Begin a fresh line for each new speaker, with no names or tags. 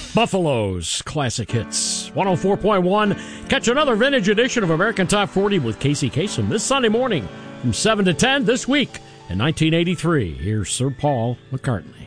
Buffalo's classic hits. 104.1. Catch another vintage edition of American Top 40 with Casey Kasem this Sunday morning from 7 to 10 this week in 1983. Here's Sir Paul McCartney.